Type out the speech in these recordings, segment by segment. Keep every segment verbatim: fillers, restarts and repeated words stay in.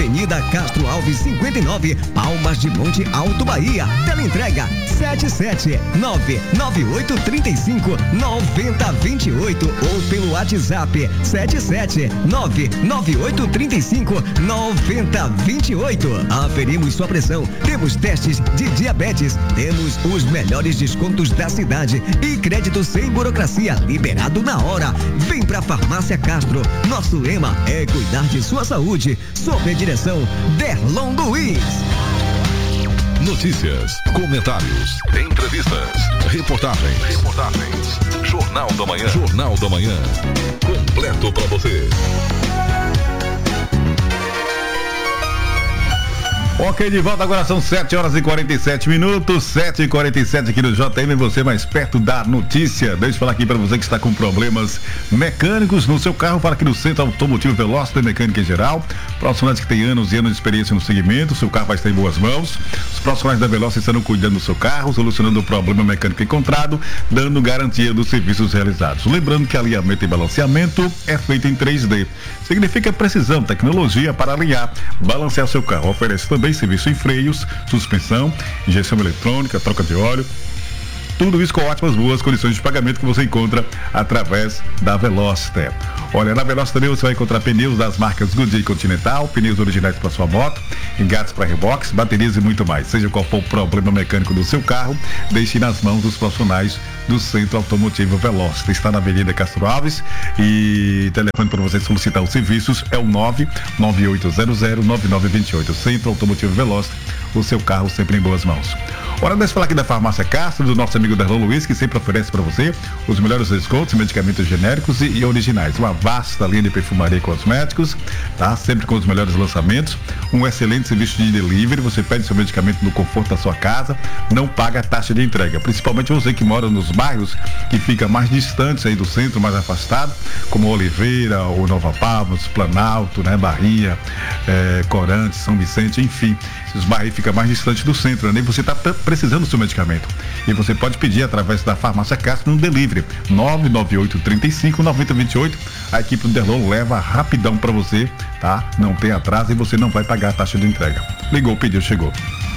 Avenida Castro Alves cinquenta e nove, Palmas de Monte Alto, Bahia. Teleentrega sete sete nove nove oito três cinco nove zero dois oito ou pelo WhatsApp sete sete nove nove oito três cinco nove zero dois oito. Aferimos sua pressão, temos testes de diabetes, temos os melhores descontos da cidade e crédito sem burocracia, liberado na hora. Vem pra Farmácia Castro. Nosso lema é cuidar de sua saúde, sob a direção Derlon Luiz. Notícias, comentários, entrevistas, reportagens. Reportagens. Jornal da Manhã. Jornal da Manhã. Completo para você. Ok, de volta agora são sete horas e quarenta e sete minutos, sete e quarenta e sete aqui no J M, você mais perto da notícia. Deixa eu falar aqui para você que está com problemas mecânicos no seu carro, para aqui no Centro Automotivo Veloster Mecânica em geral. Profissionais que têm anos e anos de experiência no segmento, seu carro vai estar em boas mãos. Os profissionais da Veloster estarão cuidando do seu carro, solucionando o problema mecânico encontrado, dando garantia dos serviços realizados. Lembrando que alinhamento e balanceamento é feito em três D. Significa precisão, tecnologia para alinhar, balancear seu carro. Oferece também serviço em freios, suspensão, injeção eletrônica, troca de óleo. Tudo isso com ótimas, boas condições de pagamento que você encontra através da Veloster. Olha, na Veloster você vai encontrar pneus das marcas Goodyear e Continental, pneus originais para sua moto, engates para reboques, baterias e muito mais. Seja qual for o problema mecânico do seu carro, deixe nas mãos dos profissionais do Centro Automotivo Veloster. Está na Avenida Castro Alves e o telefone para você solicitar os serviços é o nove nove oito zero zero nove nove dois oito. Centro Automotivo Veloster, o seu carro sempre em boas mãos. Hora de falar aqui da Farmácia Castro, do nosso amigo Derlon Luiz, que sempre oferece para você os melhores descontos, medicamentos genéricos e, e originais. Uma vasta linha de perfumaria e cosméticos, tá? Sempre com os melhores lançamentos. Um excelente serviço de delivery. Você pede seu medicamento no conforto da sua casa, não paga a taxa de entrega. Principalmente você que mora nos bairros que fica mais distantes aí do centro, mais afastado, como Oliveira, ou Nova Palmas, Planalto, né? Bahia, é, Corante, São Vicente, enfim. Esses bairros ficam mais distantes do centro, né? E você está precisando do seu medicamento. E você pode pedir através da Farmácia Castro no delivery nove nove oito três cinco nove zero dois oito. A equipe do Derlon leva rapidão para você, tá? Não tem atraso e você não vai pagar a taxa de entrega. Ligou, pediu, chegou.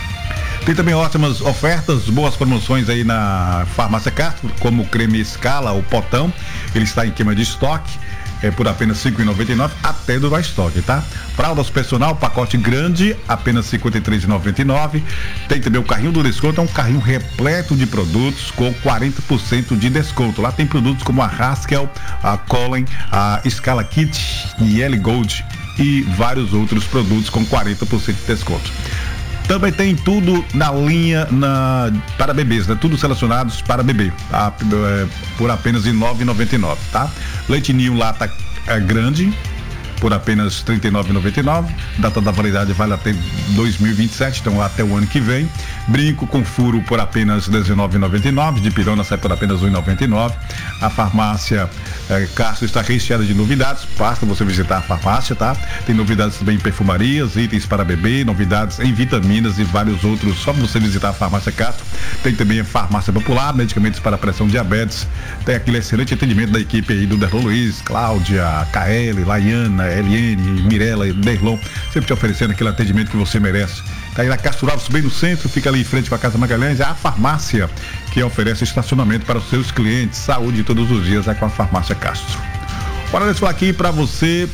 Tem também ótimas ofertas, boas promoções aí na Farmácia Castro, como o creme Escala, o potão. Ele está em queima de estoque. É por apenas cinco reais e noventa e nove centavos até durar estoque, tá? Fraldas personal, pacote grande, apenas cinquenta e três reais e noventa e nove centavos. Tem também o carrinho do desconto, é um carrinho repleto de produtos com quarenta por cento de desconto. Lá tem produtos como a Haskell, a Colin, a Scala Kit, Niel Gold e vários outros produtos com quarenta por cento de desconto. Também tem tudo na linha na, para bebês, né? Tudo selecionados para bebê, tá? É, por apenas nove reais e noventa e nove centavos, tá? Leite Ninho lata é, grande, por apenas trinta e nove reais e noventa e nove centavos. Data da validade vale até dois mil e vinte e sete, então até o ano que vem. Brinco com furo por apenas dezenove reais e noventa e nove centavos. De pirona sai por apenas um real e noventa e nove centavos. A farmácia eh, Castro está recheada de novidades. Basta você visitar a farmácia, tá? Tem novidades também em perfumarias, itens para bebê, novidades em vitaminas e vários outros. Só você visitar a farmácia Castro. Tem também a farmácia popular, medicamentos para pressão, diabetes. Tem aquele excelente atendimento da equipe aí do Derlon Luiz, Cláudia, K L, Laiana, L N, Mirella e Derlon, sempre te oferecendo aquele atendimento que você merece. Tá aí na Castro Alves, bem no centro, fica ali em frente com a Casa Magalhães, é a farmácia que oferece estacionamento para os seus clientes. Saúde todos os dias é com a Farmácia Castro. Bora falar aqui para você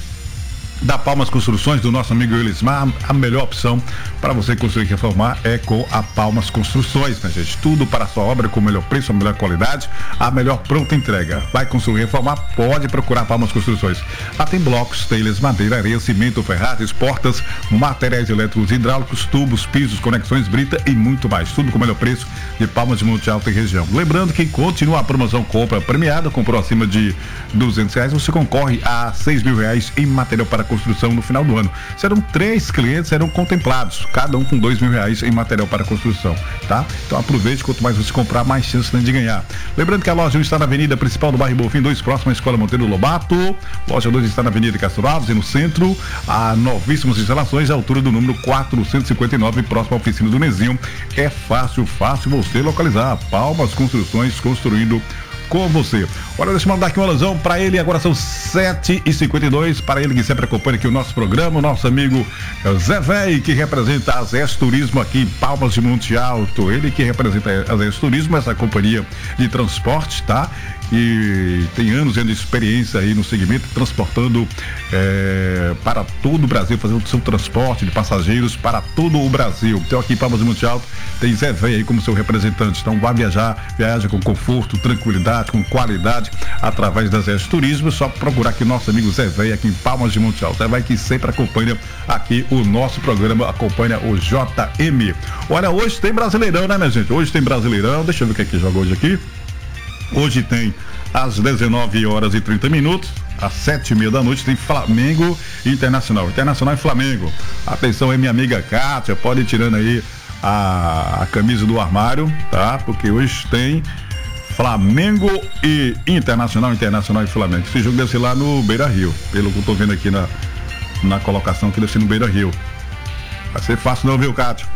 da Palmas Construções, do nosso amigo Elismar. A melhor opção para você construir e reformar é com a Palmas Construções, né, gente? Tudo para a sua obra com o melhor preço, a melhor qualidade, a melhor pronta entrega. Vai construir e reformar? Pode procurar Palmas Construções. Lá tem blocos, telhas, madeira, areia, cimento, ferragens, portas, materiais elétricos, hidráulicos, tubos, pisos, conexões, brita e muito mais. Tudo com o melhor preço de Palmas de Monte Alto e região. Lembrando que continua a promoção compra premiada, comprou acima de duzentos reais, você concorre a seis mil reais em material para construção no final do ano. Serão três clientes, serão contemplados, cada um com dois mil reais em material para construção, tá? Então aproveite, quanto mais você comprar, mais chance de ganhar. Lembrando que a loja um está na avenida principal do bairro Bonfim dois, próxima à Escola Monteiro Lobato. Loja dois está na avenida Castro Alves e no centro, a novíssimas instalações à altura do número quatrocentos e cinquenta e nove, próxima à oficina do Nezinho. É fácil, fácil você localizar. Palmas Construções, construindo com você. Olha, deixa eu mandar aqui um alusão para ele, agora são sete e cinquenta e dois, para ele que sempre acompanha aqui o nosso programa, o nosso amigo Zé Véi, que representa a Zés Turismo aqui em Palmas de Monte Alto, ele que representa a Zés Turismo, essa companhia de transporte, tá? E tem anos de experiência aí no segmento, transportando é, para todo o Brasil, fazendo o seu transporte de passageiros para todo o Brasil. Então aqui em Palmas de Monte Alto tem Zé Véi aí como seu representante. Então vai viajar, viaja com conforto, tranquilidade, com qualidade, através da Zé Turismo. É só procurar aqui nosso amigo Zé Véi aqui em Palmas de Monte Alto. Zé Véi que sempre acompanha aqui o nosso programa, acompanha o J M. Olha, hoje tem Brasileirão, né, minha gente? Hoje tem Brasileirão, deixa eu ver o que é que joga hoje aqui. Hoje tem às dezenove horas e trinta minutos, às sete e meia da noite, tem Flamengo e Internacional. Internacional e Flamengo. Atenção aí, minha amiga Kátia, pode ir tirando aí a, a camisa do armário, tá? Porque hoje tem Flamengo e Internacional, Internacional e Flamengo. Esse jogo deve ser lá no Beira-Rio, pelo que eu tô vendo aqui na, na colocação, que deve ser no Beira-Rio. Vai ser fácil não, viu, Kátia?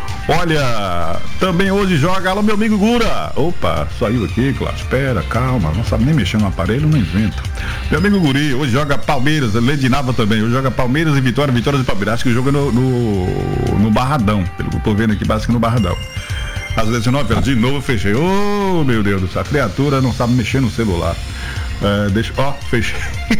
Olha, também hoje joga, alô, meu amigo Gura. Opa, saiu aqui, claro, espera, calma, não sabe nem mexer no aparelho, não inventa. Meu amigo Guri, hoje joga Palmeiras, Ledinava também, hoje joga Palmeiras e Vitória, Vitória e Palmeiras. Acho que joga no, no, no Barradão, pelo que eu tô vendo aqui, basicamente no Barradão. Às dezenove horas, de novo fechei. Ô, oh, meu Deus do céu, a criatura não sabe mexer no celular. É, deixa, ó, fechei.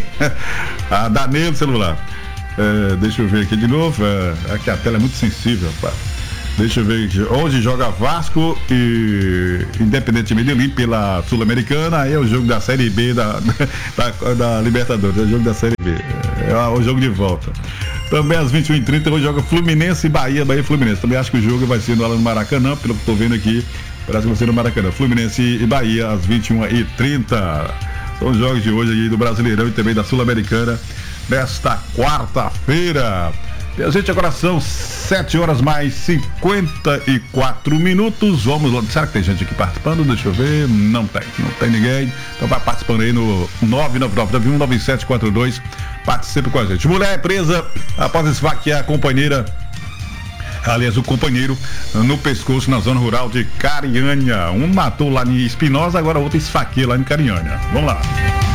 Ah, dá nele o celular. É, deixa eu ver aqui de novo. É, aqui a tela é muito sensível, pá. Deixa eu ver, hoje joga Vasco e Independente Medellín pela Sul-Americana, aí é o jogo da Série B da, da, da Libertadores, é o jogo da Série B, é o jogo de volta. Também às vinte e uma e trinta hoje joga Fluminense e Bahia, Bahia e Fluminense. Também acho que o jogo vai ser no Maracanã, pelo que estou vendo aqui, parece que vai ser no Maracanã. Fluminense e Bahia às vinte e uma e trinta. São os jogos de hoje aí do Brasileirão e também da Sul-Americana nesta quarta-feira. E a gente, agora são sete horas mais cinquenta e quatro minutos. Vamos lá. Será que tem gente aqui participando? Deixa eu ver. Não tem, não tem ninguém. Então vai participando aí no nove nove nove nove um nove sete quatro dois. Participe com a gente. Mulher é presa após esfaquear a companheira, aliás, o companheiro, no pescoço na zona rural de Cariânia. Um matou lá em Espinosa, agora outro esfaqueia lá em Cariânia. Vamos lá.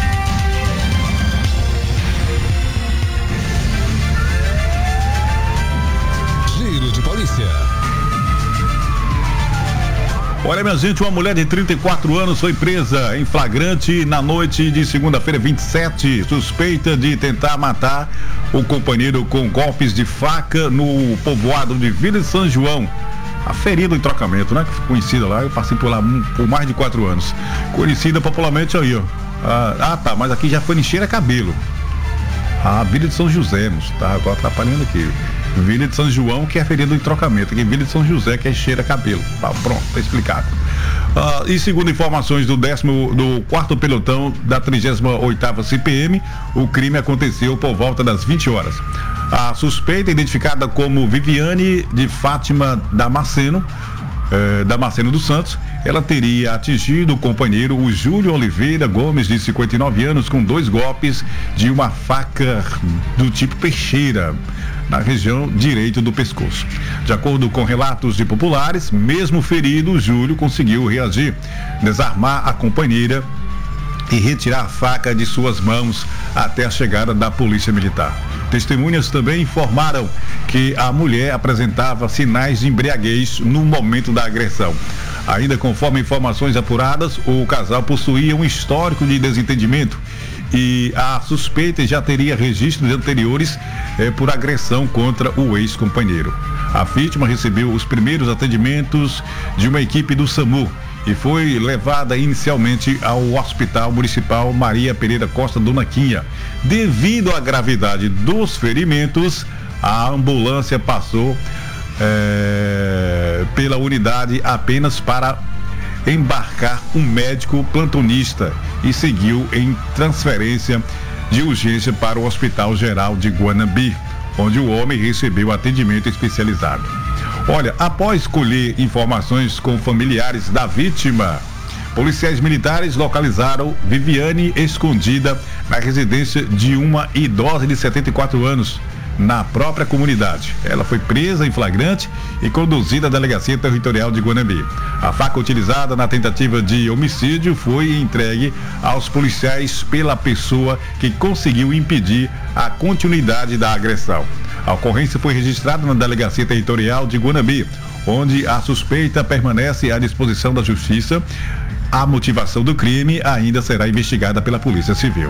Olha, minha gente, uma mulher de trinta e quatro anos foi presa em flagrante na noite de segunda-feira, vinte e sete, suspeita de tentar matar o companheiro com golpes de faca no povoado de Vila de São João. A ferida em trocamento, né? Que foi conhecida lá, eu passei por lá por mais de quatro anos. Conhecida popularmente aí, ó. Ah, ah tá, mas aqui já foi em Cheira Cabelo. A Vila de São José, tá? Agora atrapalhando aqui. Vila de São João, que é ferida em trocamento, aqui Vila de São José, que é Cheira Cabelo. Tá, pronto, tá explicado. Ah, e segundo informações do décimo, do quarto pelotão da trigésima oitava C P M, o crime aconteceu por volta das vinte horas. A suspeita, identificada como Viviane de Fátima Damasceno, eh, Damasceno dos Santos, ela teria atingido o companheiro, o Júlio Oliveira Gomes, de cinquenta e nove anos, com dois golpes de uma faca do tipo peixeira, na região direita do pescoço. De acordo com relatos de populares, mesmo ferido, o Júlio conseguiu reagir, desarmar a companheira e retirar a faca de suas mãos até a chegada da polícia militar. Testemunhas também informaram que a mulher apresentava sinais de embriaguez no momento da agressão. Ainda conforme informações apuradas, o casal possuía um histórico de desentendimento e a suspeita já teria registros anteriores eh, por agressão contra o ex-companheiro. A vítima recebeu os primeiros atendimentos de uma equipe do SAMU e foi levada inicialmente ao Hospital Municipal Maria Pereira Costa do Naquinha. Devido à gravidade dos ferimentos, a ambulância passou eh, pela unidade apenas para embarcar um médico plantonista e seguiu em transferência de urgência para o Hospital Geral de Guanambi, onde o homem recebeu atendimento especializado. Olha, após colher informações com familiares da vítima, policiais militares localizaram Viviane escondida na residência de uma idosa de setenta e quatro anos, na própria comunidade. Ela foi presa em flagrante e conduzida à Delegacia Territorial de Guanambi. A faca utilizada na tentativa de homicídio foi entregue aos policiais pela pessoa que conseguiu impedir a continuidade da agressão. A ocorrência foi registrada na Delegacia Territorial de Guanambi, onde a suspeita permanece à disposição da Justiça. A motivação do crime ainda será investigada pela Polícia Civil.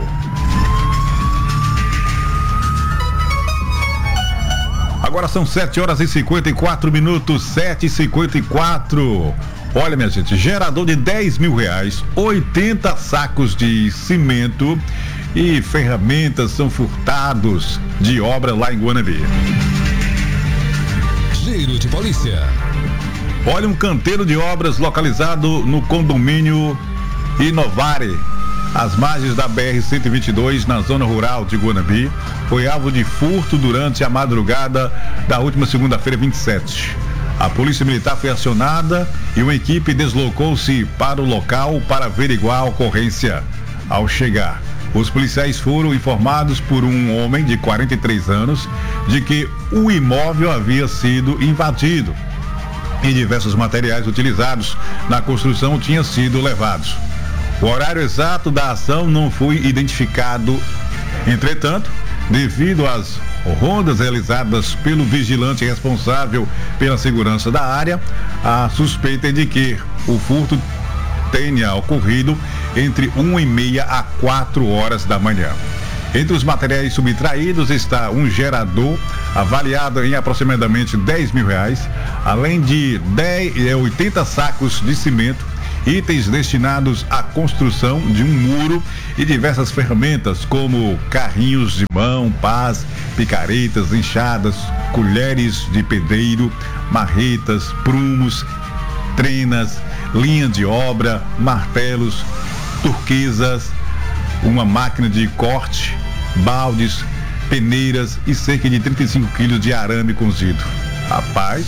Agora são sete horas e cinquenta e quatro minutos, sete e cinquenta e quatro. Olha, minha gente, gerador de dez mil reais, oitenta sacos de cimento e ferramentas são furtados de obra lá em Guanambi. Giro de polícia. Olha, um canteiro de obras localizado no condomínio Inovare, às margens da B R cento e vinte e dois, na zona rural de Guanambi, foi alvo de furto durante a madrugada da última segunda-feira, vinte e sete. A polícia militar foi acionada e uma equipe deslocou-se para o local para averiguar a ocorrência. Ao chegar, os policiais foram informados por um homem de quarenta e três anos de que o imóvel havia sido invadido e diversos materiais utilizados na construção tinham sido levados. O horário exato da ação não foi identificado. Entretanto, devido às rondas realizadas pelo vigilante responsável pela segurança da área, a suspeita é de que o furto tenha ocorrido entre uma e meia a quatro horas da manhã. Entre os materiais subtraídos está um gerador avaliado em aproximadamente dez mil reais, além de dez, oitenta sacos de cimento, itens destinados à construção de um muro e diversas ferramentas como carrinhos de mão, pás, picaretas, enxadas, colheres de pedreiro, marretas, prumos, trenas, linha de obra, martelos, turquesas, uma máquina de corte, baldes, peneiras e cerca de trinta e cinco quilos de arame cozido. Rapaz,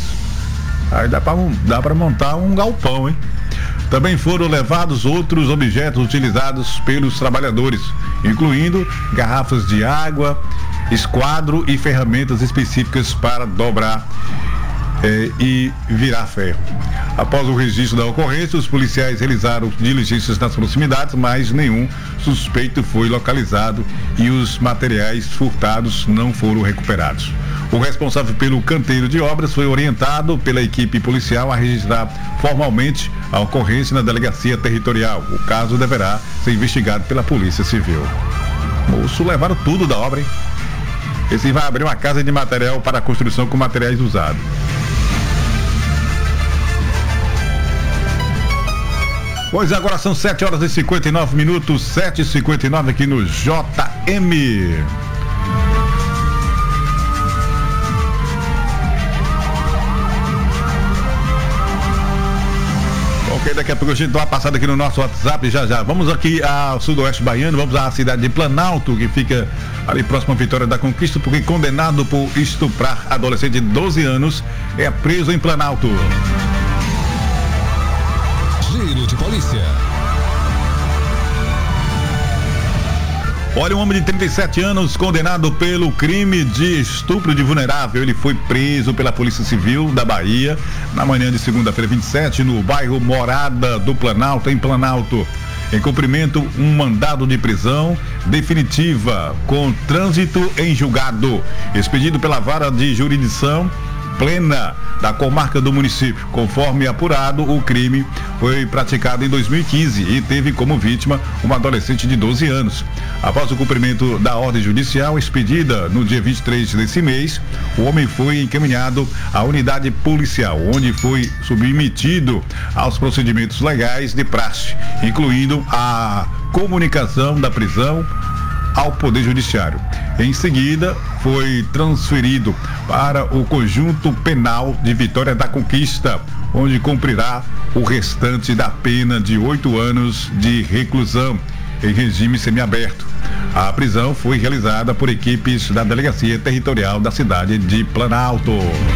aí dá pra, dá pra montar um galpão, hein? Também foram levados outros objetos utilizados pelos trabalhadores, incluindo garrafas de água, esquadro e ferramentas específicas para dobrar eh, e virar ferro. Após o registro da ocorrência, os policiais realizaram diligências nas proximidades, mas nenhum suspeito foi localizado e os materiais furtados não foram recuperados. O responsável pelo canteiro de obras foi orientado pela equipe policial a registrar formalmente a ocorrência na Delegacia Territorial. O caso deverá ser investigado pela Polícia Civil. Moço, levaram tudo da obra, hein? Esse vai abrir uma casa de material para construção com materiais usados. Pois agora são sete horas e cinquenta e nove minutos, sete e cinquenta e nove aqui no J M. Ok, daqui a pouco a gente dá uma passada aqui no nosso WhatsApp já já. Vamos aqui ao sudoeste baiano, vamos à cidade de Planalto, que fica ali próximo à Vitória da Conquista, porque condenado por estuprar adolescente de doze anos é preso em Planalto. Giro de polícia. Olha, um homem de trinta e sete anos condenado pelo crime de estupro de vulnerável. Ele foi preso pela Polícia Civil da Bahia na manhã de segunda-feira, vinte e sete, no bairro Morada do Planalto, em Planalto. Em cumprimento, um mandado de prisão definitiva com trânsito em julgado, expedido pela Vara de Jurisdição Plena da comarca do município. Conforme apurado, o crime foi praticado em dois mil e quinze e teve como vítima uma adolescente de doze anos. Após o cumprimento da ordem judicial expedida no dia vinte e três desse mês, o homem foi encaminhado à unidade policial, onde foi submetido aos procedimentos legais de praxe, incluindo a comunicação da prisão ao Poder Judiciário. Em seguida, foi transferido para o Conjunto Penal de Vitória da Conquista, onde cumprirá o restante da pena de oito anos de reclusão em regime semiaberto. A prisão foi realizada por equipes da Delegacia Territorial da cidade de Planalto.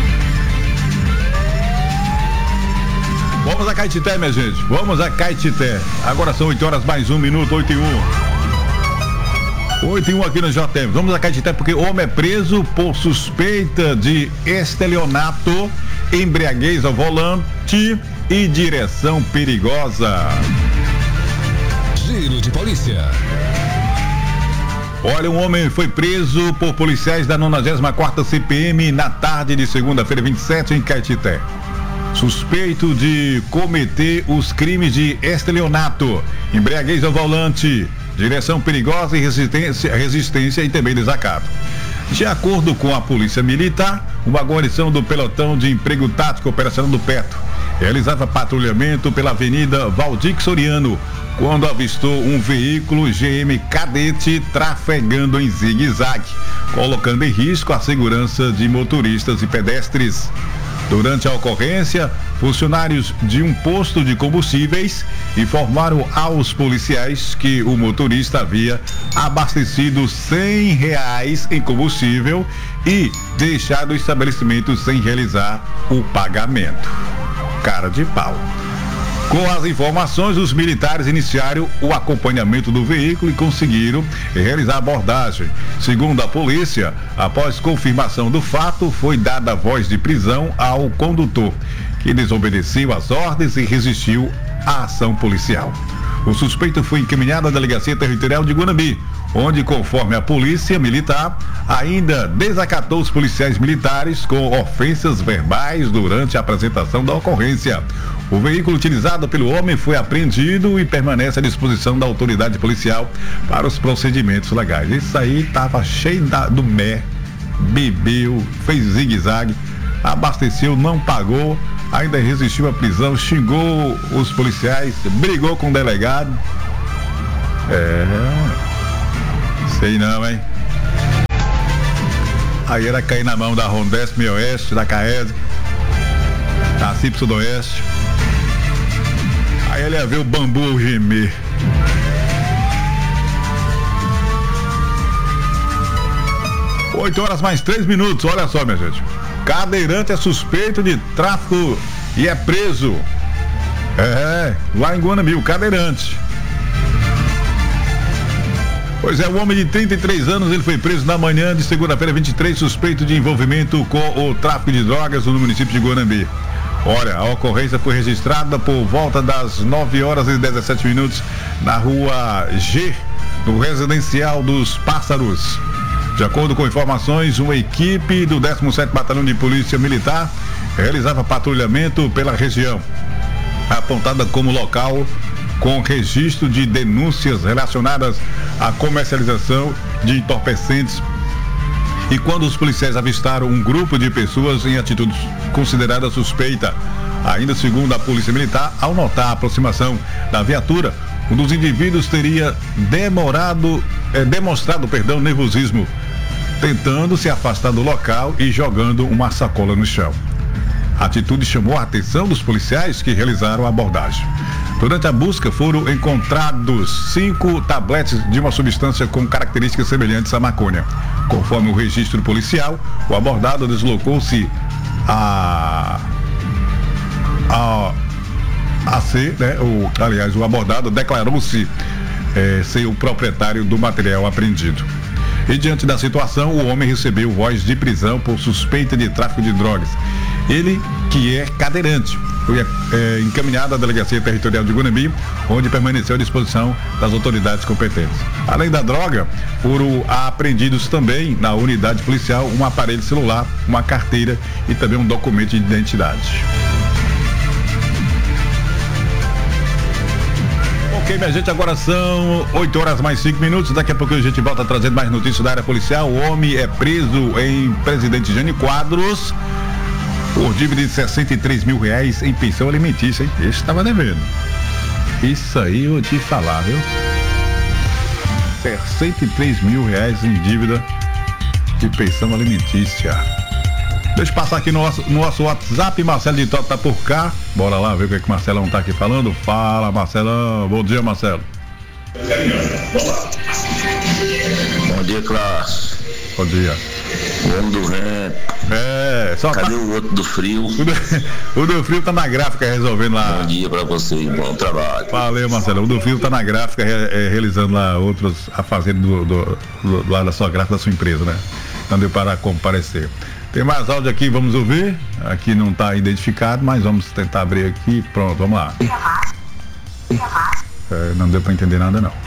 Vamos a Caetité, minha gente. Vamos a Caetité. Agora são oito horas mais um minuto, oito e um. oito e um aqui no J M. Vamos a Caetité porque o homem é preso por suspeita de estelionato, embriaguez ao volante e direção perigosa. Giro de polícia. Olha, um homem foi preso por policiais da nonagésima quarta C P M na tarde de segunda-feira, vinte e sete, em Caetité. Suspeito de cometer os crimes de estelionato, embriaguez ao volante, direção perigosa e resistência, resistência e também desacato. De acordo com a Polícia Militar, uma guarnição do pelotão de emprego tático operacional do Petro realizava patrulhamento pela Avenida Valdir Soriano, quando avistou um veículo G M Cadete trafegando em zigue-zague, colocando em risco a segurança de motoristas e pedestres. Durante a ocorrência, funcionários de um posto de combustíveis informaram aos policiais que o motorista havia abastecido cem reais em combustível e deixado o estabelecimento sem realizar o pagamento. Cara de pau. Com as informações, os militares iniciaram o acompanhamento do veículo e conseguiram realizar a abordagem. Segundo a polícia, após confirmação do fato, foi dada a voz de prisão ao condutor, que desobedeceu às ordens e resistiu à ação policial. O suspeito foi encaminhado à Delegacia Territorial de Guanambi, onde, conforme a Polícia Militar, ainda desacatou os policiais militares com ofensas verbais durante a apresentação da ocorrência. O veículo utilizado pelo homem foi apreendido e permanece à disposição da autoridade policial para os procedimentos legais. Isso aí tava cheio da, do mé, bebeu, fez zigue-zague, abasteceu, não pagou, ainda resistiu à prisão, xingou os policiais, brigou com o delegado. É... Sei não, hein? Aí era cair na mão da Rondesp, Meio Oeste, da Caese, da C I P Sudoeste. Aí ele ia ver o bambu gemer. Oito horas mais três minutos, olha só, minha gente. Cadeirante é suspeito de tráfico e é preso. É, lá em Guanambi, o cadeirante. Pois é, o homem de trinta e três anos, ele foi preso na manhã de segunda-feira, vinte e três, suspeito de envolvimento com o tráfico de drogas no município de Guanambi. Olha, a ocorrência foi registrada por volta das nove horas e dezessete minutos na rua G, no residencial dos Pássaros. De acordo com informações, uma equipe do décimo sétimo Batalhão de Polícia Militar realizava patrulhamento pela região, apontada como local com registro de denúncias relacionadas à comercialização de entorpecentes. E quando os policiais avistaram um grupo de pessoas em atitude considerada suspeita, ainda segundo a Polícia Militar, ao notar a aproximação da viatura, um dos indivíduos teria demorado, é, demonstrado, perdão, nervosismo, tentando se afastar do local e jogando uma sacola no chão. A atitude chamou a atenção dos policiais que realizaram a abordagem. Durante a busca foram encontrados cinco tabletes de uma substância com características semelhantes à maconha. Conforme o registro policial, o abordado deslocou-se a a a ser, né? O, aliás, o abordado declarou-se é, ser o proprietário do material apreendido. E diante da situação, o homem recebeu voz de prisão por suspeita de tráfico de drogas. Ele, que é cadeirante, foi é, encaminhado à Delegacia Territorial de Guanambi, onde permaneceu à disposição das autoridades competentes. Além da droga, foram apreendidos também na unidade policial um aparelho celular, uma carteira e também um documento de identidade. Ok, minha gente, agora são oito horas mais cinco minutos. Daqui a pouco a gente volta trazendo mais notícias da área policial. O homem é preso em Presidente Jânio Quadros por dívida de sessenta e três mil reais em pensão alimentícia, hein? Esse estava devendo. Isso aí eu vou te falar, viu? sessenta e três mil reais em dívida de pensão alimentícia. Deixa eu passar aqui no nosso, no nosso WhatsApp. Marcelo de Toto tá por cá. Bora lá ver o que, é que o Marcelão tá aqui falando. Fala, Marcelão. Bom dia, Marcelo. Bom dia, Cláudio. Bom dia. O homem do vento. É, só Cadê tá... o outro do frio? O do, o do frio tá na gráfica resolvendo lá. Bom dia pra você, bom trabalho. Valeu, Marcelo. O do frio tá na gráfica é, realizando lá outros, a fazenda do, do, do, do lado da sua gráfica da sua empresa, né? Não deu para comparecer. Tem mais áudio aqui, vamos ouvir. Aqui não tá identificado, mas vamos tentar abrir aqui. Pronto, vamos lá. É, não deu para entender nada, não.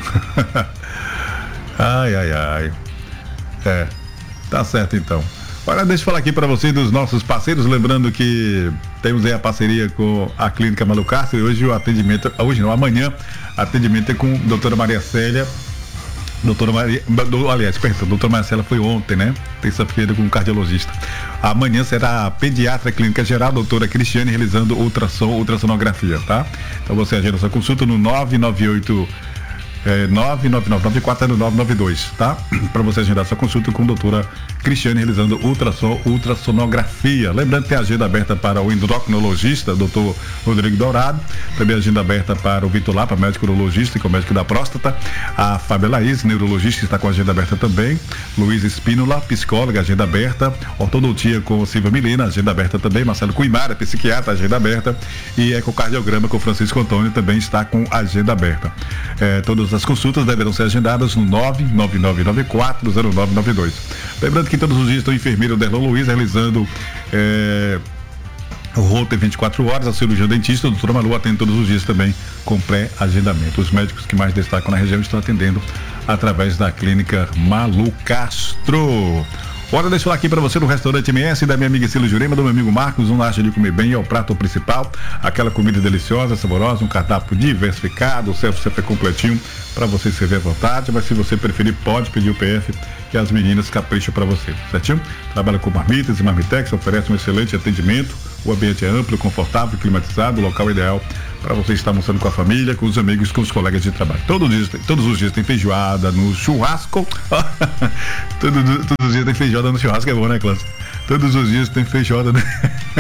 Ai, ai, ai. É, tá certo então. Olha, deixa eu falar aqui para vocês dos nossos parceiros, lembrando que temos aí a parceria com a Clínica Malucastro e hoje o atendimento, hoje não, amanhã, atendimento é com a doutora Maria Célia, doutora Maria, do, aliás, perdão, doutora Marcela foi ontem, né? Terça-feira com um cardiologista. Amanhã será a pediatra clínica geral, doutora Cristiane, realizando ultrassom, ultrassonografia, tá? Então você agenda sua consulta no nove nove oito É, nove nove nove nove quatro zero nove nove dois, tá? Para você agendar sua consulta com a doutora Cristiane realizando ultrassom, ultrassonografia. Lembrando que tem agenda aberta para o endocrinologista, doutor Rodrigo Dourado, também agenda aberta para o Vitor Lapa, médico urologista e com médico da próstata, a Fábia Laís, neurologista, está com agenda aberta também, Luiz Espínola, psicóloga, agenda aberta, ortodontia com Silvia Milena, agenda aberta também, Marcelo Cuimara, psiquiatra, agenda aberta, e ecocardiograma com Francisco Antônio também está com agenda aberta. É, todas as consultas deverão ser agendadas no nove nove nove nove quatro zero nove nove dois. Lembrando que todos os dias estão o enfermeiro Derlon Luiz realizando é, o Roter vinte e quatro horas, a cirurgia dentista, a doutora Malu atende todos os dias também com pré-agendamento. Os médicos que mais destacam na região estão atendendo através da clínica Malucastro. Olha, deixa eu falar aqui para você no restaurante M S da minha amiga Cílio Jurema, do meu amigo Marcos, um acha de comer bem, é o prato principal, aquela comida deliciosa, saborosa, um cardápio diversificado, o self-service completinho para você servir à vontade, mas se você preferir pode pedir o P F que as meninas capricham para você, certinho? Trabalha com marmitas e marmitex, oferece um excelente atendimento, o ambiente é amplo, confortável, climatizado, o local ideal para você estar almoçando com a família, com os amigos, com os colegas de trabalho. Todos os dias, todos os dias tem feijoada no churrasco. todos, todos os dias tem feijoada no churrasco, é bom, né, Cláudio? Todos os dias tem feijoada. No...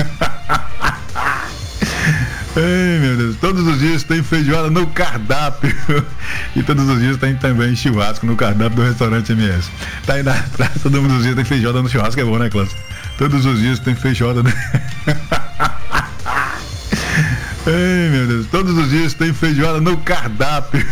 Ei, meu Deus, todos os dias tem feijoada no cardápio. E todos os dias tem também churrasco no cardápio do restaurante M S. Tá aí na praça, todos os dias tem feijoada no churrasco, é bom, né, Cláudio? Todos os dias tem feijoada no... Ei, meu Deus, todos os dias tem feijoada no cardápio.